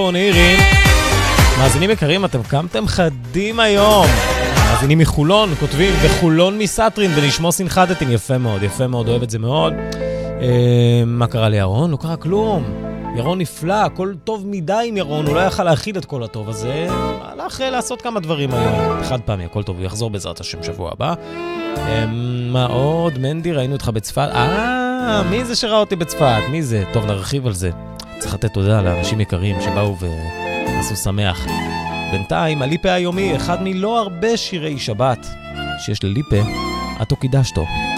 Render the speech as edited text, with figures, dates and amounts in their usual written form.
נירים, מאזינים יקרים, אתם קמתם חדים היום. מאזינים מחולון, כותבים בחולון מסטרין ונשמו סנחדתים, יפה מאוד, אוהב את זה מאוד. מה קרה לי ירון? לא קרה כלום. ירון נפלא, הכל טוב מדי עם ירון, הוא לא יכל להכיל את כל הטוב הזה, הלך לעשות כמה דברים היום. אחד פעמי, הכל טוב, הוא יחזור בעזרת השם שבוע הבא. מה עוד? מנדי, ראינו אותך בצפת. מי זה שראה אותי בצפת? מי זה? טוב, נרחיב על זה. צריך לתת תודה לאנשים יקרים שבאו ועשו שמח. בינתיים, הליפה היומי, אחד מלא הרבה שירי שבת שיש לליפה, אתו קידשתו.